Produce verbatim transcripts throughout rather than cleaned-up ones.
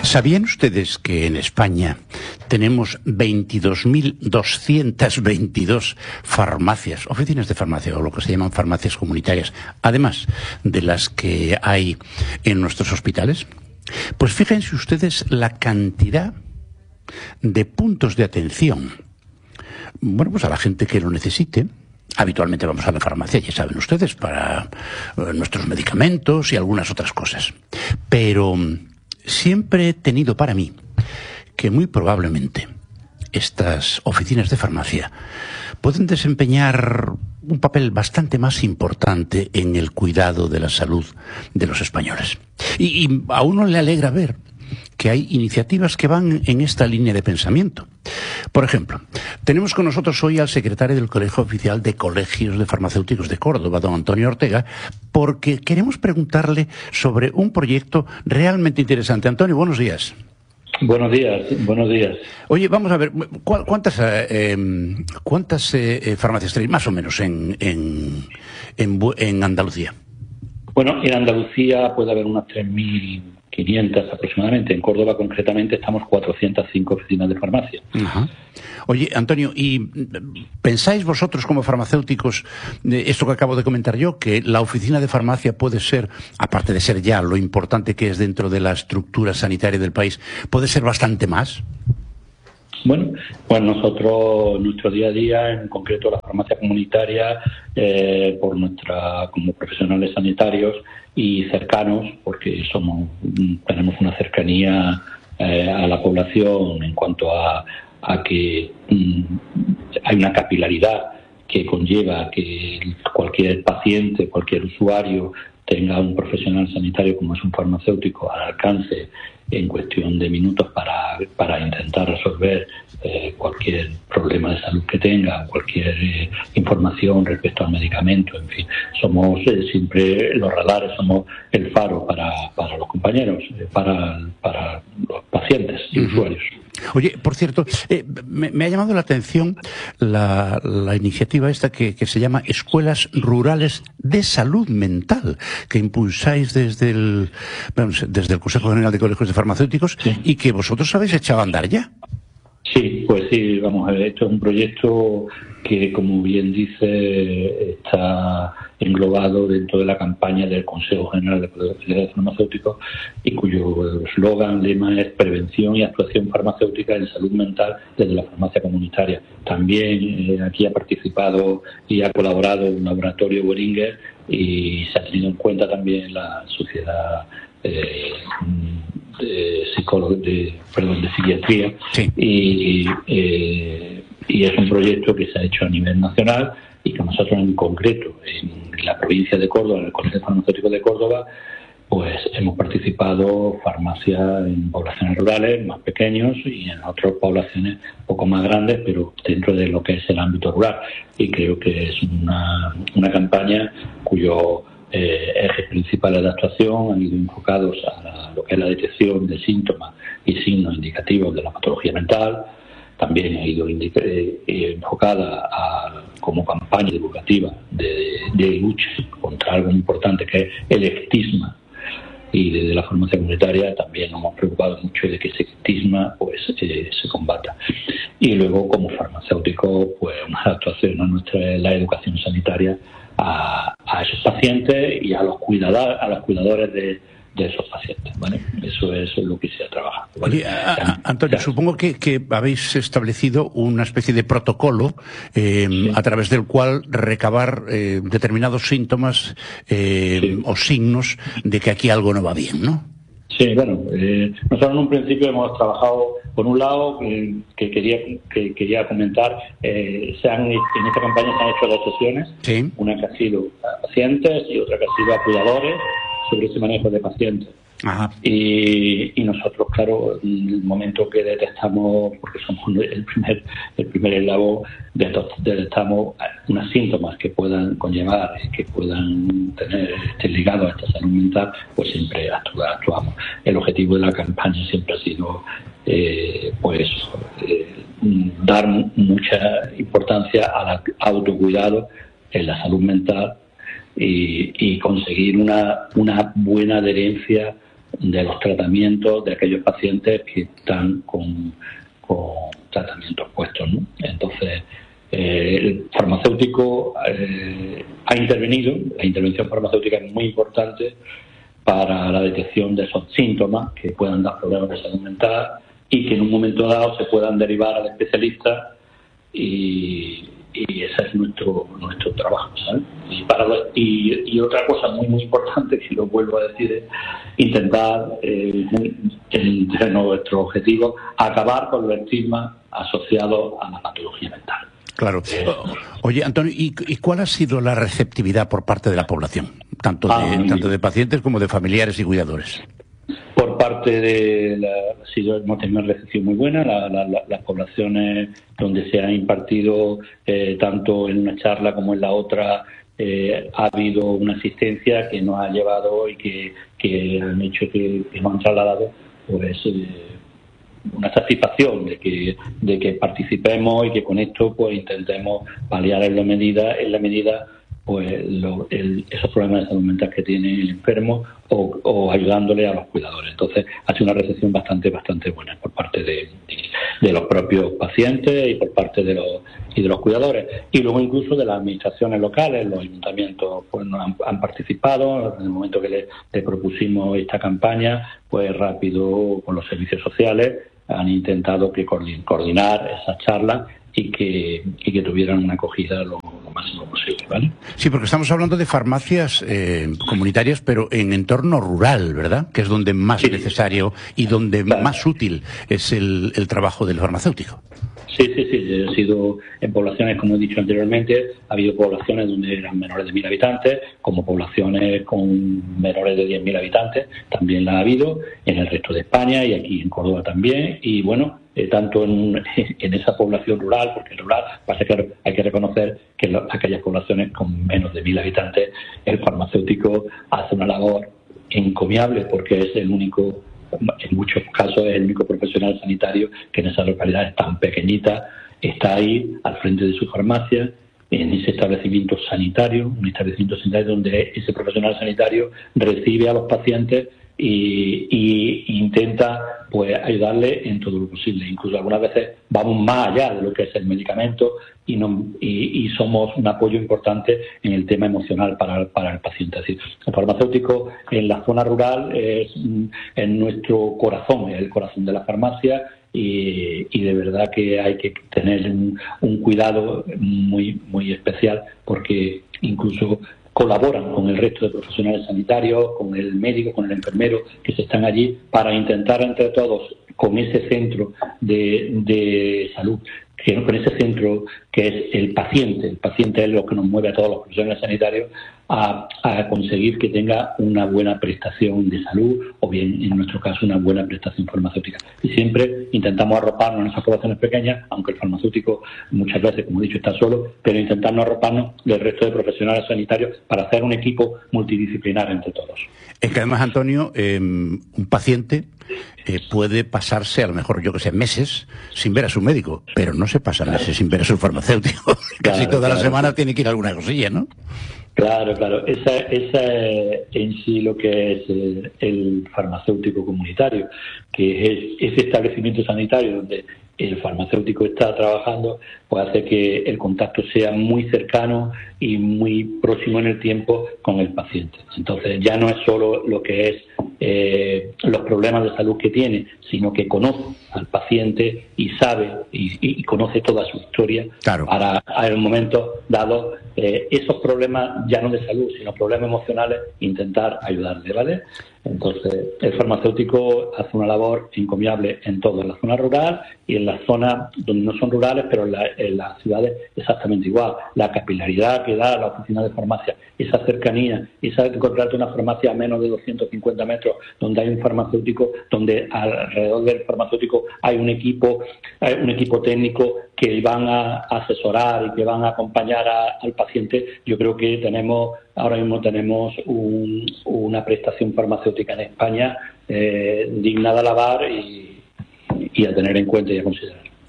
¿Sabían ustedes que en España tenemos veintidós mil doscientas veintidós farmacias, oficinas de farmacia, o lo que se llaman farmacias comunitarias, además de las que hay en nuestros hospitales? Pues fíjense ustedes la cantidad de puntos de atención, bueno, pues a la gente que lo necesite. Habitualmente vamos a la farmacia, ya saben ustedes, para eh, nuestros medicamentos y algunas otras cosas. Pero siempre he tenido para mí que muy probablemente estas oficinas de farmacia pueden desempeñar un papel bastante más importante en el cuidado de la salud de los españoles. Y, y a uno le alegra ver que hay iniciativas que van en esta línea de pensamiento. Por ejemplo, tenemos con nosotros hoy al secretario del Colegio Oficial de Colegios de Farmacéuticos de Córdoba, don Antonio Ortega, porque queremos preguntarle sobre un proyecto realmente interesante. Antonio, buenos días. Buenos días, buenos días. Oye, vamos a ver, ¿cuántas eh, cuántas eh, farmacias tenéis más o menos en, en, en, en Andalucía? Bueno, en Andalucía puede haber unas tres mil quinientas aproximadamente. En Córdoba, concretamente, estamos cuatrocientas cinco oficinas de farmacia. Ajá. Oye, Antonio, ¿y pensáis vosotros como farmacéuticos, esto que acabo de comentar yo, que la oficina de farmacia puede ser, aparte de ser ya lo importante que es dentro de la estructura sanitaria del país, puede ser bastante más? Bueno, pues nosotros, nuestro día a día, en concreto la farmacia comunitaria, eh, por nuestra, como profesionales sanitarios y cercanos, porque somos, tenemos una cercanía eh, a la población en cuanto a, a que mm, hay una capilaridad que conlleva que cualquier paciente, cualquier usuario tenga un profesional sanitario como es un farmacéutico al alcance en cuestión de minutos para, para intentar resolver eh, cualquier problema de salud que tenga, cualquier eh, información respecto al medicamento, en fin. Somos eh, siempre los radares, somos el faro para, para los compañeros, eh, para, para los pacientes y uh-huh. usuarios. Oye, por cierto, eh, me, me ha llamado la atención la, la iniciativa esta que, que se llama Escuelas Rurales de Salud Mental, que impulsáis desde el, bueno, desde el Consejo General de Colegios de Farmacéuticos, sí. Y que vosotros habéis echado a andar ya. Sí, pues sí, vamos a ver, esto es un proyecto que, como bien dice, está englobado dentro de la campaña del Consejo General de Colegios Farmacéuticos y cuyo eslogan, lema es prevención y actuación farmacéutica en salud mental desde la farmacia comunitaria. También eh, aquí ha participado y ha colaborado un laboratorio Boehringer y se ha tenido en cuenta también la sociedad eh, de psicólogo, de, perdón, de psiquiatría, sí. y, eh, y es un proyecto que se ha hecho a nivel nacional y que nosotros en concreto en la provincia de Córdoba, en el Colegio Farmacéutico de Córdoba, pues hemos participado farmacias en poblaciones rurales más pequeños y en otras poblaciones un poco más grandes, pero dentro de lo que es el ámbito rural, y creo que es una, una campaña cuyo Eh, ejes principales de actuación han ido enfocados a la, lo que es la detección de síntomas y signos indicativos de la patología mental. También ha ido indica, eh, enfocada a, como campaña divulgativa de, de lucha contra algo importante que es el estigma, y desde la farmacia comunitaria también nos hemos preocupado mucho de que ese estigma pues eh, se combata. Y luego, como farmacéutico, pues una actuación a nuestra la educación sanitaria a, a esos pacientes y a los cuidadores, a los cuidadores de, de esos pacientes, ¿vale? Eso es lo que se ha trabajado, ¿vale? Oye, a, a, Antonio, ya. Supongo que, que habéis establecido una especie de protocolo eh, sí. a través del cual recabar eh, determinados síntomas eh, sí. o signos de que aquí algo no va bien, ¿no? Sí, bueno, eh, nosotros en un principio hemos trabajado, por un lado, eh, que quería que quería comentar, eh, se han, en esta campaña se han hecho dos sesiones, sí. Una que ha sido a pacientes y otra que ha sido a cuidadores sobre ese manejo de pacientes. Ajá. Y, y nosotros, claro, en el momento que detectamos, porque somos el primer el primer eslabón, detectamos unos síntomas que puedan conllevar, que puedan tener este ligado a esta salud mental, pues siempre actuamos. El objetivo de la campaña siempre ha sido eh, pues eh, dar mucha importancia al autocuidado en la salud mental y, y conseguir una, una buena adherencia de los tratamientos de aquellos pacientes que están con, con tratamientos puestos, ¿no? Entonces, eh, el farmacéutico eh, ha intervenido. La intervención farmacéutica es muy importante para la detección de esos síntomas que puedan dar problemas de salud mental y que en un momento dado se puedan derivar al especialista, y, y ese es nuestro nuestro trabajo, ¿sabes? Y, para lo, y, y otra cosa muy muy importante, que lo vuelvo a decir, es intentar, eh, entre nuestro objetivo, acabar con los estigmas asociados a la patología mental. Claro. Oye, Antonio, ¿y, ¿y cuál ha sido la receptividad por parte de la población? Tanto de, ah, tanto de pacientes como de familiares y cuidadores. Por parte de la, sí, hemos tenido una recepción muy buena. La, la, la, las poblaciones donde se ha impartido, eh, tanto en una charla como en la otra, eh, ha habido una asistencia que nos ha llevado y que, que han hecho que, que nos han trasladado, pues, eh, una satisfacción de que de que participemos y que con esto pues intentemos paliar en la medida en la medida pues lo, el, esos problemas de salud mental que tiene el enfermo, o, o ayudándole a los cuidadores. Entonces ha sido una recepción bastante bastante buena por parte de, de, de los propios pacientes y por parte de los y de los cuidadores, y luego incluso de las administraciones locales. Los ayuntamientos pues nos han, han participado en el momento que le, le propusimos esta campaña, pues rápido con los servicios sociales han intentado que coordinar esas charlas y que, y que tuvieran una acogida lo, lo máximo posible, ¿vale? Sí, porque estamos hablando de farmacias eh, comunitarias, pero en entorno rural, ¿verdad? Que es donde más sí. necesario y donde claro. más útil es el, el trabajo del farmacéutico. Sí, sí, sí. Ha sido en poblaciones, como he dicho anteriormente, ha habido poblaciones donde eran menores de mil habitantes, como poblaciones con menores de diez mil habitantes, también la ha habido en el resto de España y aquí en Córdoba también. Y bueno, eh, tanto en, en esa población rural, porque en rural pasa que hay que reconocer que en aquellas poblaciones con menos de mil habitantes el farmacéutico hace una labor encomiable, porque es el único, en muchos casos es el único profesional sanitario que en esa localidad tan pequeñita está ahí al frente de su farmacia, en ese establecimiento sanitario, un establecimiento sanitario donde ese profesional sanitario recibe a los pacientes y, y intenta pues ayudarle en todo lo posible. Incluso algunas veces vamos más allá de lo que es el medicamento y, no, y, y somos un apoyo importante en el tema emocional para, para el paciente. Es decir, el farmacéutico en la zona rural es, es nuestro corazón, es el corazón de la farmacia. Y, y de verdad que hay que tener un, un cuidado muy muy especial, porque incluso colaboran con el resto de profesionales sanitarios, con el médico, con el enfermero, que se están allí para intentar entre todos, con ese centro de, de salud, que con ese centro que es el paciente, el paciente es lo que nos mueve a todos los profesionales sanitarios a, a conseguir que tenga una buena prestación de salud, o bien en nuestro caso una buena prestación farmacéutica. Y siempre intentamos arroparnos en esas poblaciones pequeñas, aunque el farmacéutico muchas veces, como he dicho, está solo, pero intentamos arroparnos del resto de profesionales sanitarios para hacer un equipo multidisciplinar entre todos. Es que además, Antonio, eh, un paciente eh, puede pasarse a lo mejor, yo que sé, meses sin ver a su médico, pero no se pasa meses sin ver a su farmacéutico. Casi claro, toda claro, la semana sí. tiene que ir a alguna cosilla, ¿no? Claro, claro. Esa, esa es en sí lo que es el, el farmacéutico comunitario, que es ese establecimiento sanitario donde el farmacéutico está trabajando, pues hace que el contacto sea muy cercano y muy próximo en el tiempo con el paciente. Entonces ya no es solo lo que es eh, los problemas de salud que tiene, sino que conoce al paciente y sabe y, y conoce toda su historia, claro, para en un momento dado eh, esos problemas ya no de salud, sino problemas emocionales, intentar ayudarle, ¿vale? Entonces, el farmacéutico hace una labor encomiable en todo, en la zona rural y en las zonas donde no son rurales, pero en, la, en las ciudades exactamente igual. La capilaridad que da la oficina de farmacia, esa cercanía, esa de encontrarte una farmacia a menos de doscientos cincuenta metros, donde hay un farmacéutico, donde alrededor del farmacéutico hay un equipo, hay un equipo técnico que van a asesorar y que van a acompañar a, al paciente. Yo creo que tenemos ahora mismo tenemos un, una prestación farmacéutica en España eh, digna de alabar y, y a tener en cuenta y a considerar.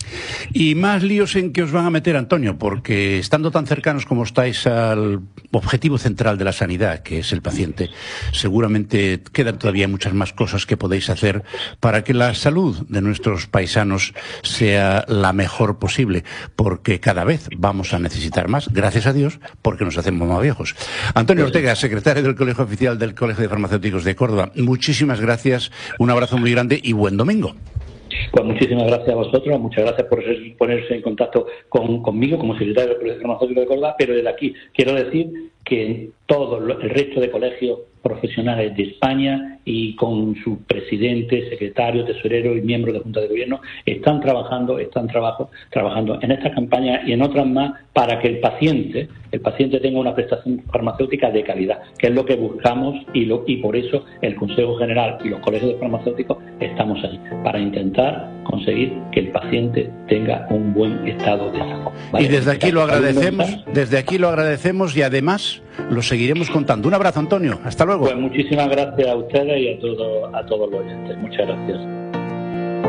Y más líos en que os van a meter, Antonio, porque estando tan cercanos como estáis al objetivo central de la sanidad, que es el paciente, seguramente quedan todavía muchas más cosas que podéis hacer para que la salud de nuestros paisanos sea la mejor posible, porque cada vez vamos a necesitar más, gracias a Dios, porque nos hacemos más viejos. Antonio Ortega, secretario del Colegio Oficial del Colegio de Farmacéuticos de Córdoba, muchísimas gracias, un abrazo muy grande y buen domingo. Pues muchísimas gracias a vosotros, muchas gracias por ponerse en contacto con, conmigo como secretario del Colegio Farmacéutico de Córdoba, pero desde aquí quiero decir que todo el resto de colegios profesionales de España y con sus presidentes, secretarios, tesoreros y miembros de Junta de Gobierno están trabajando, están trabajo, trabajando en esta campaña y en otras más para que el paciente, el paciente tenga una prestación farmacéutica de calidad, que es lo que buscamos y, lo, y por eso el Consejo General y los colegios de farmacéuticos estamos ahí, para intentar conseguir que el paciente tenga un buen estado de salud. ¿Vale? Y desde aquí lo agradecemos, desde aquí lo agradecemos y además lo seguiremos contando. Un abrazo, Antonio. Hasta luego. Pues muchísimas gracias a ustedes y a todos, a todos los oyentes. Muchas gracias.